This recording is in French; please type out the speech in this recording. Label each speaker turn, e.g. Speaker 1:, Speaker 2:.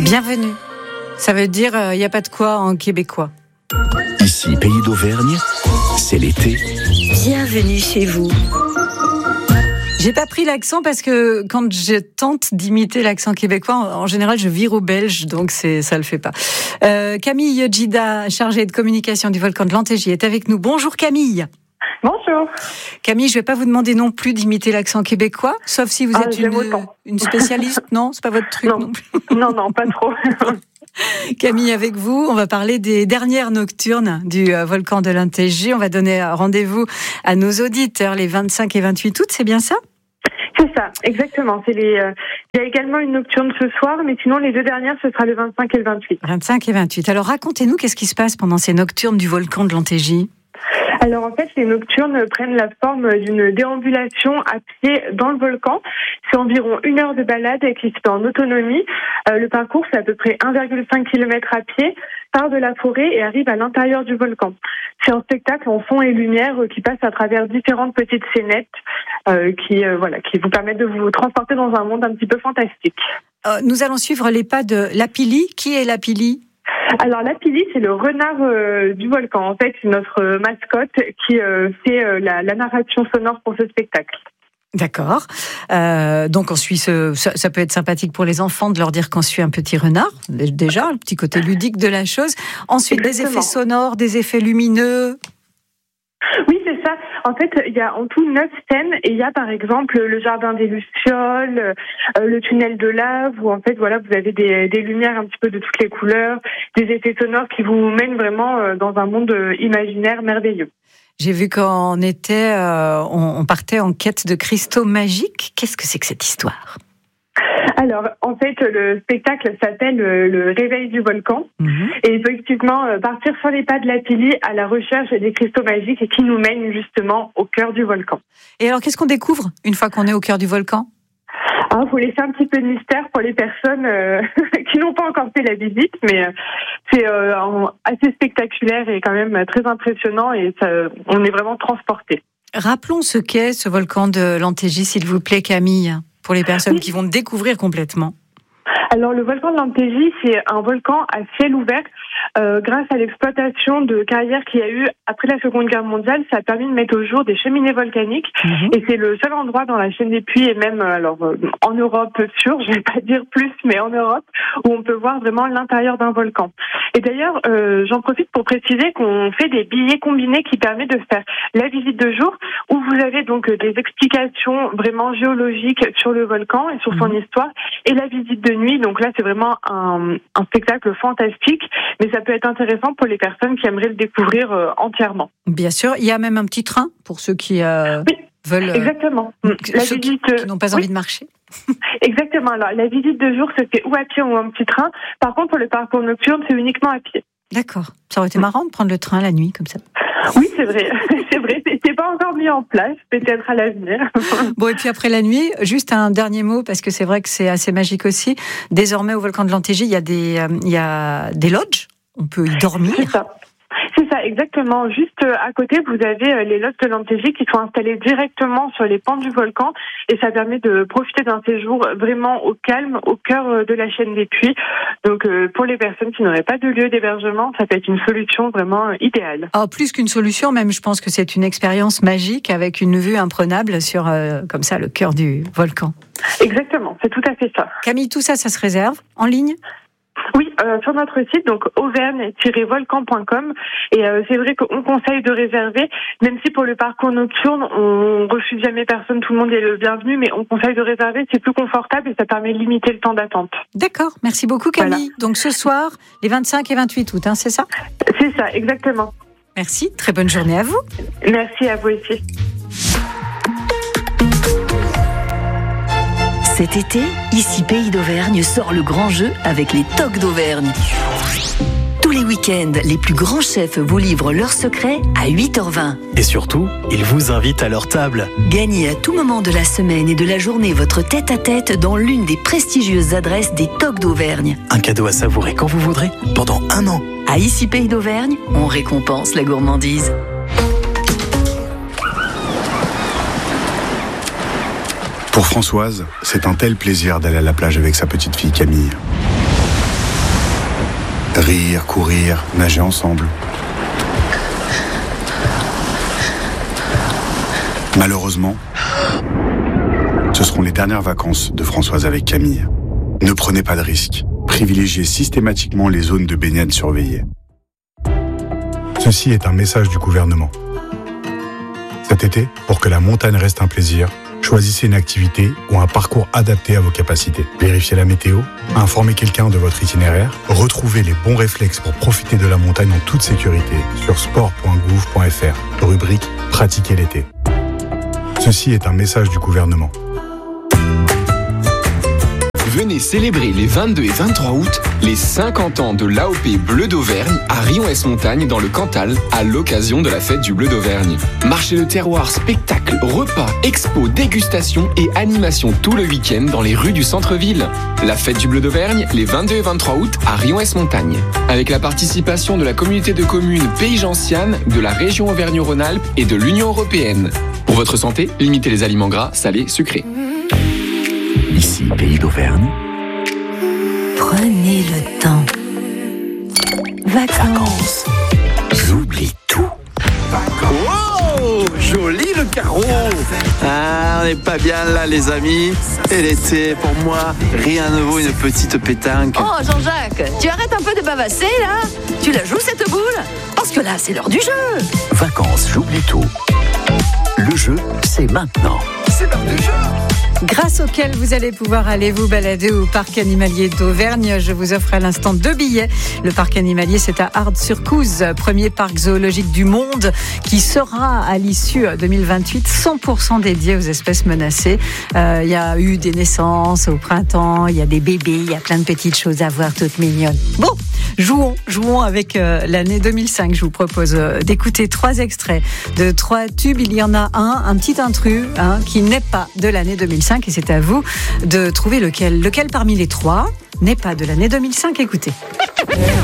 Speaker 1: Bienvenue. Ça veut dire il n'y a pas de quoi en québécois.
Speaker 2: Ici, Pays d'Auvergne, c'est l'été.
Speaker 3: Bienvenue chez vous.
Speaker 1: J'ai pas pris l'accent parce que quand je tente d'imiter l'accent québécois, en général, je vire au belge, donc ça le fait pas. Camille Gida, chargée de communication du volcan de l'Antégie, est avec nous. Bonjour Camille.
Speaker 4: Bonjour.
Speaker 1: Camille, je vais pas vous demander non plus d'imiter l'accent québécois, sauf si vous êtes une spécialiste. Non, c'est pas votre truc non plus.
Speaker 4: Non, pas trop.
Speaker 1: Camille, avec vous, on va parler des dernières nocturnes du volcan de l'Antégie. On va donner rendez-vous à nos auditeurs les 25 et 28 août, c'est bien ça ?
Speaker 4: C'est ça, exactement. Il y a également une nocturne ce soir, mais sinon les deux dernières, ce sera le 25 et le 28.
Speaker 1: 25 et 28. Alors racontez-nous, qu'est-ce qui se passe pendant ces nocturnes du volcan de l'Antégie ?
Speaker 4: Alors en fait, les nocturnes prennent la forme d'une déambulation à pied dans le volcan. C'est environ 1 heure de balade qui se fait en autonomie. Le parcours, c'est à peu près 1,5 km à pied, part de la forêt et arrive à l'intérieur du volcan. C'est un spectacle en son et lumière qui passe à travers différentes petites scénettes qui vous permettent de vous transporter dans un monde un petit peu fantastique.
Speaker 1: Nous allons suivre les pas de Lapili. Qui est Lapili ?
Speaker 4: Alors Lapili, c'est le renard du volcan. En fait, c'est notre mascotte qui fait la narration sonore pour ce spectacle.
Speaker 1: D'accord. Donc on suit ça peut être sympathique pour les enfants de leur dire qu'on suit un petit renard. Déjà, le petit côté ludique de la chose. Ensuite, Exactement. Des effets sonores, des effets lumineux.
Speaker 4: Oui, c'est ça. En fait, il y a en tout 9 scènes et il y a par exemple le jardin des Lucioles, le tunnel de lave où en fait vous avez des lumières un petit peu de toutes les couleurs, des effets sonores qui vous mènent vraiment dans un monde imaginaire merveilleux.
Speaker 1: J'ai vu qu'on on partait en quête de cristaux magiques. Qu'est-ce que c'est que cette histoire ?
Speaker 4: Alors, en fait, le spectacle s'appelle le réveil du volcan. Et effectivement, partir sur les pas de Lapili à la recherche des cristaux magiques et qui nous mènent justement au cœur du volcan.
Speaker 1: Et alors, qu'est-ce qu'on découvre une fois qu'on est au cœur du volcan ?
Speaker 4: Il faut laisser un petit peu de mystère pour les personnes qui n'ont pas encore fait la visite, mais c'est assez spectaculaire et quand même très impressionnant et on est vraiment transportés.
Speaker 1: Rappelons ce qu'est ce volcan de l'Antégie, s'il vous plaît, Camille, pour les personnes qui vont le découvrir complètement.
Speaker 4: Alors, le volcan de l'Antégie, c'est un volcan à ciel ouvert. Grâce à l'exploitation de carrières qu'il y a eu après la Seconde Guerre mondiale, ça a permis de mettre au jour des cheminées volcaniques. Et c'est le seul endroit dans la chaîne des Puys et même en Europe sûre, je vais pas dire plus, mais en Europe, où on peut voir vraiment l'intérieur d'un volcan. Et d'ailleurs, j'en profite pour préciser qu'on fait des billets combinés qui permettent de faire la visite de jour, où vous avez donc des explications vraiment géologiques sur le volcan et sur son histoire, et la visite de nuit. Donc là, c'est vraiment un spectacle fantastique, mais ça peut être intéressant pour les personnes qui aimeraient le découvrir entièrement.
Speaker 1: Bien sûr, il y a même un petit train pour ceux qui veulent...
Speaker 4: Exactement.
Speaker 1: Qui n'ont pas envie de marcher.
Speaker 4: Exactement. Alors, la visite de jour se fait ou à pied ou en petit train. Par contre, pour le parcours nocturne, c'est uniquement à pied.
Speaker 1: D'accord. Ça aurait été marrant de prendre le train la nuit, comme ça.
Speaker 4: Oui, c'est vrai. C'est pas encore mis en place, peut-être à l'avenir.
Speaker 1: Bon, et puis après la nuit, juste un dernier mot, parce que c'est vrai que c'est assez magique aussi. Désormais, au volcan de l'Antégie, il y a des lodges. On peut y dormir.
Speaker 4: C'est ça, exactement. Juste à côté, vous avez les lodges de l'Antégie qui sont installés directement sur les pentes du volcan et ça permet de profiter d'un séjour vraiment au calme, au cœur de la chaîne des Puys. Donc pour les personnes qui n'auraient pas de lieu d'hébergement, ça peut être une solution vraiment idéale.
Speaker 1: Oh, plus qu'une solution, même je pense que c'est une expérience magique avec une vue imprenable sur comme ça le cœur du volcan.
Speaker 4: Exactement, c'est tout à fait ça.
Speaker 1: Camille, tout ça se réserve en ligne ?
Speaker 4: Oui, sur notre site, donc auvergne-volcan.com. Et c'est vrai qu'on conseille de réserver, même si pour le parcours nocturne, on refuse jamais personne, tout le monde est le bienvenu, mais on conseille de réserver, c'est plus confortable et ça permet de limiter le temps d'attente.
Speaker 1: D'accord, merci beaucoup Camille. Voilà. Donc ce soir, les 25 et 28 août, c'est ça ?
Speaker 4: C'est ça, exactement.
Speaker 1: Merci, très bonne journée à vous.
Speaker 4: Merci à vous aussi.
Speaker 3: Cet été, ici Pays d'Auvergne sort le grand jeu avec les tocs d'Auvergne. Tous les week-ends, les plus grands chefs vous livrent leurs secrets à 8h20.
Speaker 2: Et surtout, ils vous invitent à leur table.
Speaker 3: Gagnez à tout moment de la semaine et de la journée votre tête-à-tête dans l'une des prestigieuses adresses des tocs d'Auvergne.
Speaker 2: Un cadeau à savourer quand vous voudrez, pendant 1 an.
Speaker 3: À ici Pays d'Auvergne, on récompense la gourmandise.
Speaker 5: Pour Françoise, c'est un tel plaisir d'aller à la plage avec sa petite fille Camille. Rire, courir, nager ensemble. Malheureusement, ce seront les dernières vacances de Françoise avec Camille. Ne prenez pas de risques. Privilégiez systématiquement les zones de baignade surveillées. Ceci est un message du gouvernement. Cet été, pour que la montagne reste un plaisir, choisissez une activité ou un parcours adapté à vos capacités. Vérifiez la météo, informez quelqu'un de votre itinéraire, retrouvez les bons réflexes pour profiter de la montagne en toute sécurité sur sport.gouv.fr, rubrique « Pratiquer l'été ». Ceci est un message du gouvernement.
Speaker 6: Venez célébrer les 22 et 23 août les 50 ans de l'AOP Bleu d'Auvergne à Rion-Ès-Montagne dans le Cantal à l'occasion de la fête du Bleu d'Auvergne. Marché de terroir, spectacles, repas, expos, dégustations et animations tout le week-end dans les rues du centre-ville. La fête du Bleu d'Auvergne les 22 et 23 août à Rion-Ès-Montagne. Avec la participation de la communauté de communes Pays Gentiane, de la région Auvergne-Rhône-Alpes et de l'Union européenne. Pour votre santé, limitez les aliments gras, salés, sucrés.
Speaker 2: Ici, Pays d'Auvergne.
Speaker 3: Prenez le temps. Vacances.
Speaker 2: J'oublie tout.
Speaker 7: Wow, joli le carreau. Ah, on n'est pas bien là les amis. Et l'été, pour moi, rien ne vaut une petite pétanque.
Speaker 3: Oh Jean-Jacques, tu arrêtes un peu de bavasser là? Tu la joues cette boule? Parce que là, c'est l'heure du jeu.
Speaker 2: Vacances, j'oublie tout. Le jeu, c'est maintenant.
Speaker 7: C'est l'heure du jeu.
Speaker 1: Grâce auquel vous allez pouvoir aller vous balader au parc animalier d'Auvergne. Je vous offre à l'instant 2 billets. Le parc animalier, c'est à Ard-sur-Couze, premier parc zoologique du monde qui sera à l'issue 2028 100% dédié aux espèces menacées. Il y a eu des naissances au printemps, il y a des bébés, il y a plein de petites choses à voir toutes mignonnes. Bon, jouons avec l'année 2005. Je vous propose d'écouter 3 extraits de 3 tubes. Il y en a un petit intrus qui n'est pas de l'année 2005. Et c'est à vous de trouver lequel parmi les 3 n'est pas de l'année 2005. Écoutez.